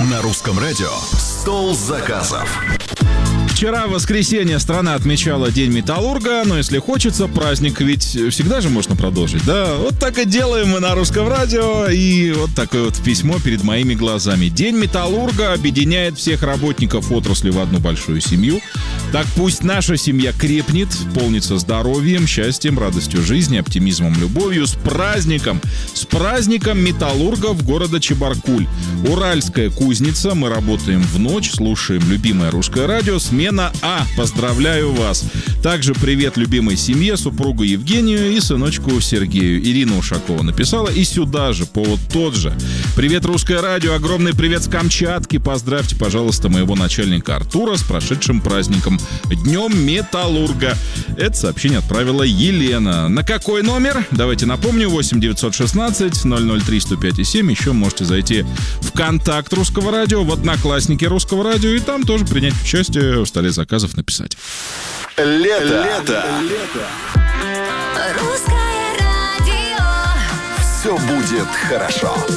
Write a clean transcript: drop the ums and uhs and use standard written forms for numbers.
На русском радио «Стол заказов». Вчера, в воскресенье, страна отмечала День металлурга, но если хочется, праздник ведь всегда же можно продолжить, да? Вот так и делаем мы на русском радио, и вот такое вот письмо перед моими глазами. День металлурга объединяет всех работников отрасли в одну большую семью. Так пусть наша семья крепнет, полнится здоровьем, счастьем, радостью жизни, оптимизмом, любовью. С праздником металлургов города Чебаркуль. Уральская кузница, мы работаем в ночь, слушаем любимое русское радио. Смена А. Поздравляю вас. Также привет любимой семье, супругу Евгению и сыночку Сергею. Ирина Ушакова написала. И сюда же повод тот же. Привет, русское радио. Огромный привет с Камчатки. Поздравьте, пожалуйста, моего начальника Артура с прошедшим праздником. Днем металлурга. Это сообщение отправила Елена. На какой номер? Давайте напомню. 8 916 003 105 7. Еще можете зайти в контакт Русского радио, в Одноклассники Русского радио, и там тоже принять участие, в столе заказов написать. Лето. Русское радио. Все будет хорошо.